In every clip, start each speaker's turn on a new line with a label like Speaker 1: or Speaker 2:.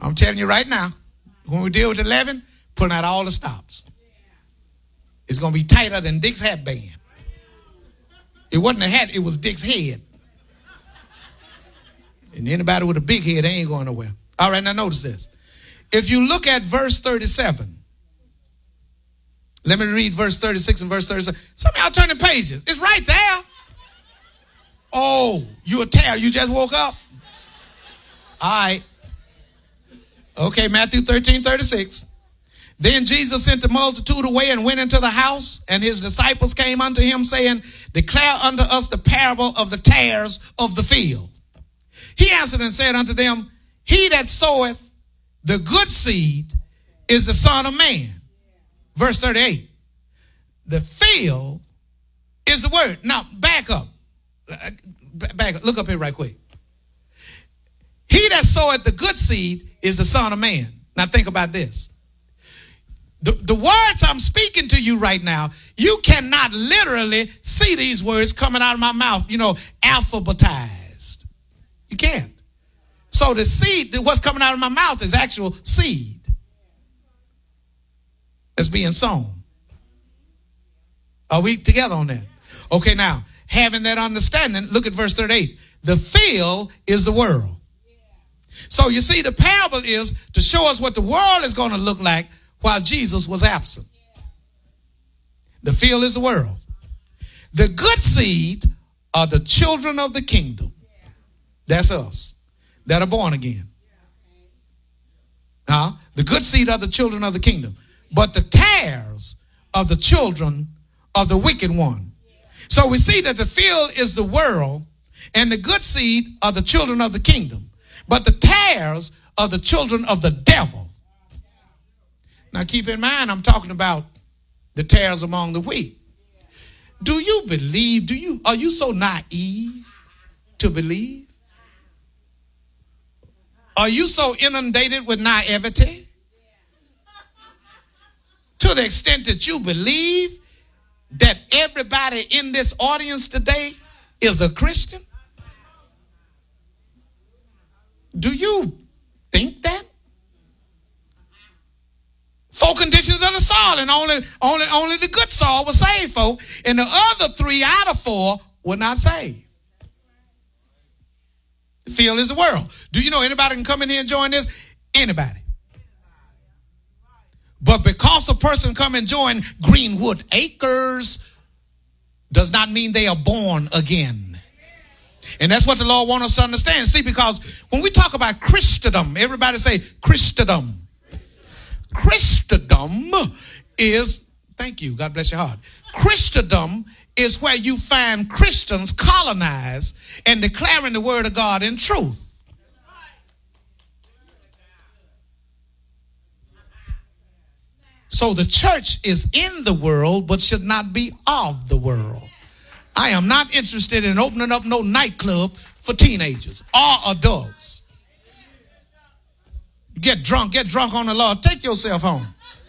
Speaker 1: I'm telling you right now, when we deal with 11, pulling out all the stops. It's going to be tighter than Dick's hat band. It wasn't a hat, it was Dick's head. And anybody with a big head, they ain't going nowhere. All right, now notice this. If you look at verse 37, let me read verse 36 and verse 37. Some of y'all turning pages. It's right there. Oh, you a terror. You just woke up? All right. Okay, Matthew 13:36. Then Jesus sent the multitude away and went into the house, and his disciples came unto him, saying, Declare unto us the parable of the tares of the field. He answered and said unto them, He that soweth the good seed is the Son of Man. Verse 38. The field is the word. Now, back up. Back up. Look up here right quick. He that soweth the good seed is the Son of Man. Now, think about this. The words I'm speaking to you right now, you cannot literally see these words coming out of my mouth, alphabetized. You can't. So the seed, what's coming out of my mouth is actual seed that's being sown. Are we together on that? Okay, now, having that understanding, look at verse 38. The field is the world. So you see, the parable is to show us what the world is going to look like while Jesus was absent. The field is the world. The good seed are the children of the kingdom. That's us that are born again. The good seed are the children of the kingdom. But the tares are the children of the wicked one. So we see that the field is the world and the good seed are the children of the kingdom. But the tares are the children of the devil. Now keep in mind, I'm talking about the tares among the wheat. Do you believe? Are you so naive to believe? Are you so inundated with naivety to the extent that you believe that everybody in this audience today is a Christian? Do you think that? 4 conditions of the soil, and only the good soil was saved, folk, and the other 3 out of 4 were not saved. The field is the world. Do you know anybody can come in here and join this? Anybody. But because a person come and join Greenwood Acres does not mean they are born again. And that's what the Lord wants us to understand. See, because when we talk about Christendom, everybody say Christendom. Christendom is, thank you, God bless your heart. Christendom is where you find Christians colonized and declaring the word of God in truth. So the church is in the world, but should not be of the world. I am not interested in opening up no nightclub for teenagers or adults. Get drunk on the Lord. Take yourself home.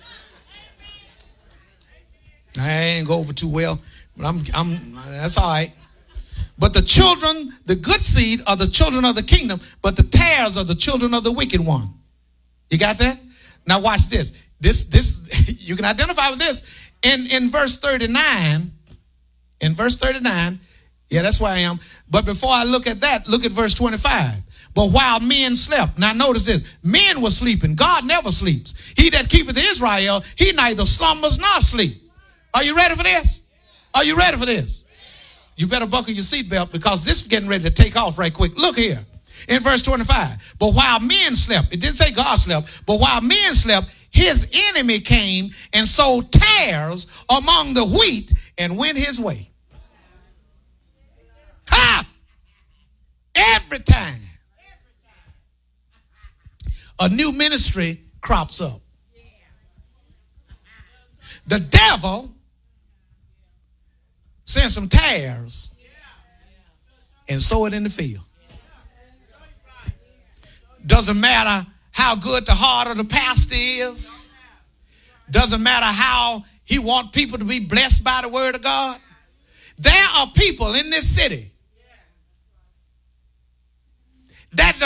Speaker 1: I ain't go over too well, but I'm that's all right. But the children, the good seed are the children of the kingdom, but the tares are the children of the wicked one. You got that? Now watch this. This you can identify with this in verse 39. In verse 39, yeah, that's where I am. But before I look at that, look at verse 25. But while men slept, now notice this, men were sleeping. God never sleeps. He that keepeth Israel, he neither slumbers nor sleep. Are you ready for this? Are you ready for this? You better buckle your seatbelt because this is getting ready to take off right quick. Look here in verse 25. But while men slept, it didn't say God slept, but while men slept, his enemy came and sowed tares among the wheat and went his way. Ha! Every time a new ministry crops up, the devil sends some tares and sow it in the field. Doesn't matter how good the heart of the pastor is. Doesn't matter how he wants people to be blessed by the word of God. There are people in this city that